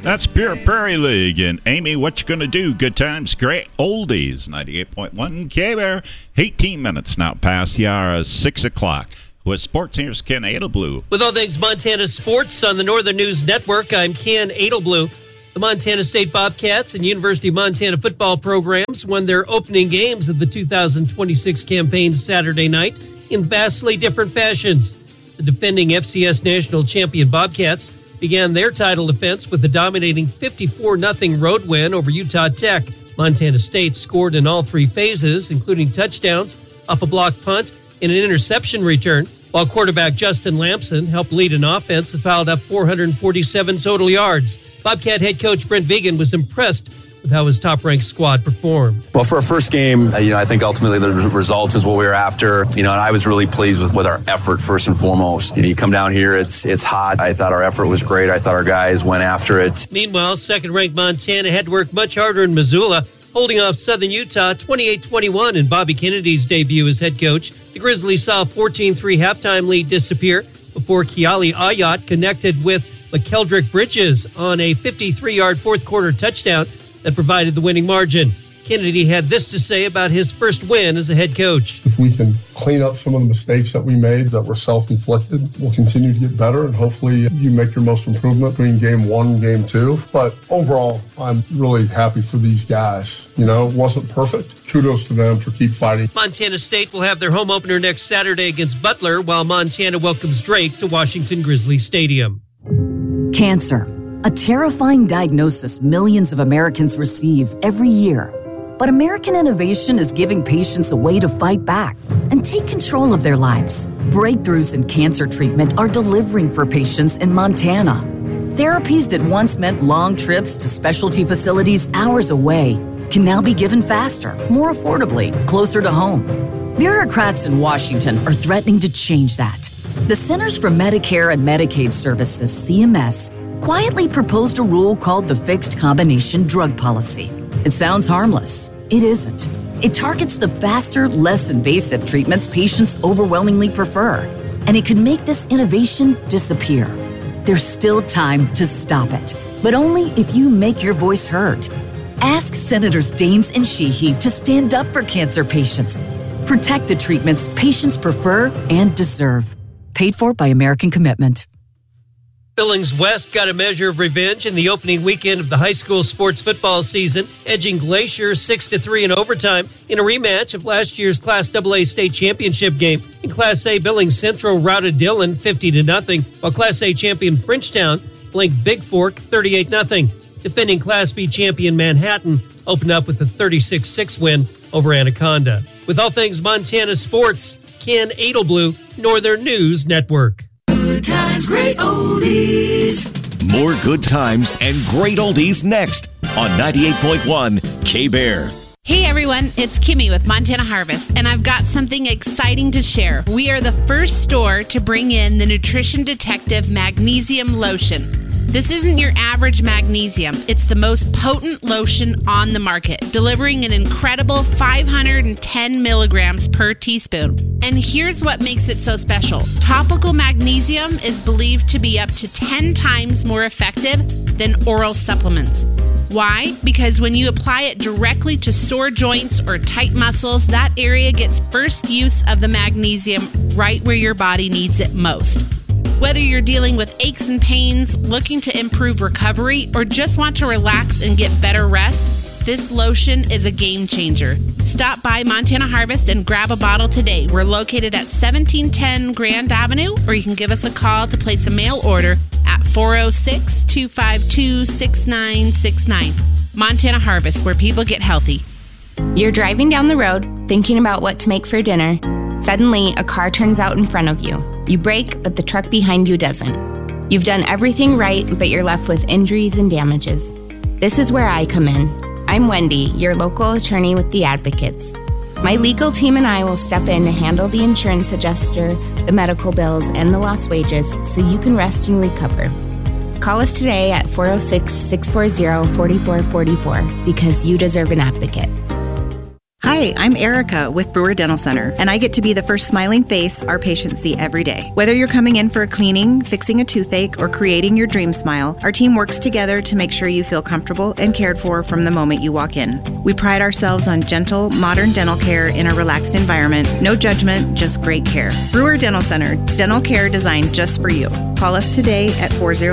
That's Pure Prairie League. And Amy, what you going to do? Good times, great oldies. 98.1 K-Bear. 18 minutes now past the hour of 6 o'clock. With sports, here's Ken Adelblue. With all things Montana sports on the Northern News Network, I'm Ken Adelblue. The Montana State Bobcats and University of Montana football programs won their opening games of the 2026 campaign Saturday night in vastly different fashions. The defending FCS national champion Bobcats began their title defense with a dominating 54-0 road win over Utah Tech. Montana State scored in all three phases, including touchdowns off a blocked punt and an interception return, while quarterback Justin Lamson helped lead an offense that piled up 447 total yards. Bobcat head coach Brent Vigen was impressed with how his top-ranked squad performed. Well, for a first game, I think ultimately the result is what we were after. And I was really pleased with our effort first and foremost. You come down here, it's hot. I thought our effort was great. I thought our guys went after it. Meanwhile, second-ranked Montana had to work much harder in Missoula, holding off Southern Utah 28-21 in Bobby Kennedy's debut as head coach. The Grizzlies saw a 14-3 halftime lead disappear before Keali Ayat connected with McKeldrick Bridges on a 53-yard fourth-quarter touchdown that provided the winning margin. Kennedy had this to say about his first win as a head coach. If we can clean up some of the mistakes that we made that were self-inflicted, we'll continue to get better, and hopefully you make your most improvement between game one and game two. But overall, I'm really happy for these guys. It wasn't perfect. Kudos to them for keep fighting. Montana State will have their home opener next Saturday against Butler, while Montana welcomes Drake to Washington Grizzly Stadium. Cancer, a terrifying diagnosis millions of Americans receive every year. But American innovation is giving patients a way to fight back and take control of their lives. Breakthroughs in cancer treatment are delivering for patients in Montana. Therapies that once meant long trips to specialty facilities hours away can now be given faster, more affordably, closer to home. Bureaucrats in Washington are threatening to change that. The Centers for Medicare and Medicaid Services, CMS, quietly proposed a rule called the Fixed Combination Drug Policy. It sounds harmless. It isn't. It targets the faster, less invasive treatments patients overwhelmingly prefer, and it could make this innovation disappear. There's still time to stop it, but only if you make your voice heard. Ask Senators Daines and Sheehy to stand up for cancer patients. Protect the treatments patients prefer and deserve. Paid for by American Commitment. Billings West got a measure of revenge in the opening weekend of the high school sports football season, edging Glacier 6-3 in overtime in a rematch of last year's Class AA state championship game. In Class A, Billings Central routed Dillon 50-0, while Class A champion Frenchtown blanked Big Fork 38-0. Defending Class B champion Manhattan opened up with a 36-6 win over Anaconda. With all things Montana sports, Ken Adelblue, Northern News Network. Good times, great oldies. More good times and great oldies next on 98.1 K-Bear. Hey everyone, it's Kimmy with Montana Harvest, and I've got something exciting to share. We are the first store to bring in the Nutrition Detective Magnesium Lotion. This isn't your average magnesium. It's the most potent lotion on the market, delivering an incredible 510 milligrams per teaspoon. And here's what makes it so special. Topical magnesium is believed to be up to 10 times more effective than oral supplements. Why? Because when you apply it directly to sore joints or tight muscles, that area gets first use of the magnesium right where your body needs it most. Whether you're dealing with aches and pains, looking to improve recovery, or just want to relax and get better rest, this lotion is a game changer. Stop by Montana Harvest and grab a bottle today. We're located at 1710 Grand Avenue, or you can give us a call to place a mail order at 406-252-6969. Montana Harvest, where people get healthy. You're driving down the road, thinking about what to make for dinner. Suddenly, a car turns out in front of you. You brake, but the truck behind you doesn't. You've done everything right, but you're left with injuries and damages. This is where I come in. I'm Wendy, your local attorney with the Advocates. My legal team and I will step in to handle the insurance adjuster, the medical bills, and the lost wages so you can rest and recover. Call us today at 406-640-4444 because you deserve an advocate. Hi, I'm Erica with Brewer Dental Center, and I get to be the first smiling face our patients see every day. Whether you're coming in for a cleaning, fixing a toothache, or creating your dream smile, our team works together to make sure you feel comfortable and cared for from the moment you walk in. We pride ourselves on gentle, modern dental care in a relaxed environment. No judgment, just great care. Brewer Dental Center, dental care designed just for you. Call us today at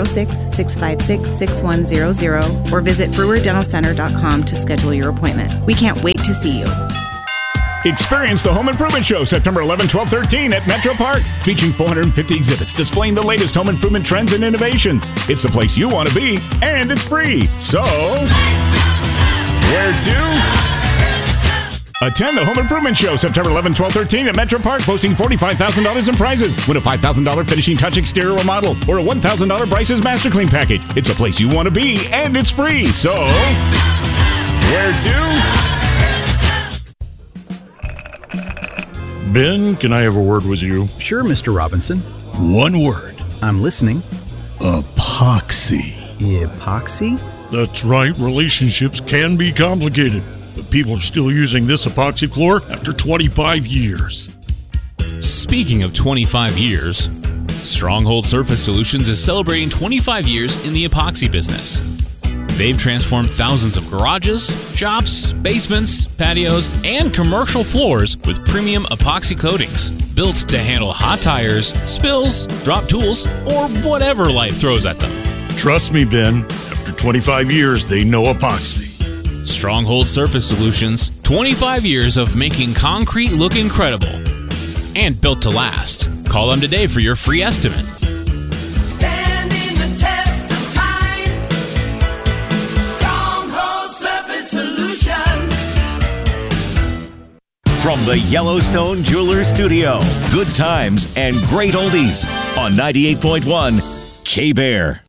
406-656-6100 or visit brewerdentalcenter.com to schedule your appointment. We can't wait to see you. Experience the Home Improvement Show September 11, 12, 13 at Metro Park, featuring 450 exhibits displaying the latest home improvement trends and innovations. It's the place you want to be, and it's free. So, where to? Attend the Home Improvement Show September 11, 12, 13 at Metro Park, boasting $45,000 in prizes. Win a $5,000 finishing touch exterior remodel or a $1,000 Bryce's Master Clean package. It's a place you want to be, and it's free. So, where to? Ben, can I have a word with you? Sure, Mr. Robinson. One word. I'm listening. Epoxy. Epoxy? That's right. Relationships can be complicated, but people are still using this epoxy floor after 25 years. Speaking of 25 years, Stronghold Surface Solutions is celebrating 25 years in the epoxy business. They've transformed thousands of garages, shops, basements, patios, and commercial floors with premium epoxy coatings built to handle hot tires, spills, drop tools, or whatever life throws at them. Trust me, Ben. After 25 years, they know epoxy. Stronghold Surface Solutions, 25 years of making concrete look incredible and built to last. Call them today for your free estimate. From the Yellowstone Jewelers Studio, good times and great oldies on 98.1 K-Bear.